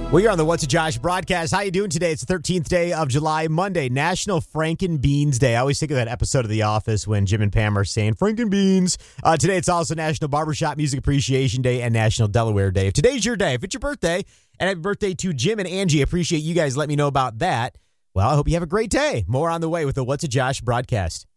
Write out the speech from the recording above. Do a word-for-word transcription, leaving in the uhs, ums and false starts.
Well, you're on the What's a Josh broadcast. How you doing today? It's the thirteenth day of July, Monday, National Franken Beans Day. I always think of that episode of The Office when Jim and Pam are saying Franken Beans. Uh, today, it's also National Barbershop Music Appreciation Day and National Delaware Day. If today's your day, if it's your birthday, and happy birthday to Jim and Angie. Appreciate you guys letting me know about that. Well, I hope you have a great day. More on the way with the What's a Josh broadcast.